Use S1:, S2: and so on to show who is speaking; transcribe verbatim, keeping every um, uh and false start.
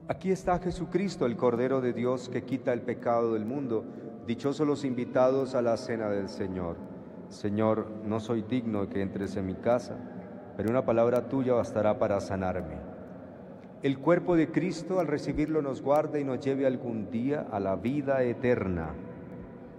S1: Aquí está Jesucristo, el Cordero de Dios que quita el pecado del mundo. Dichosos los invitados a la cena del Señor. Señor, no soy digno de que entres en mi casa, pero una palabra tuya bastará para sanarme. El cuerpo de Cristo, al recibirlo, nos guarde y nos lleve algún día a la vida eterna.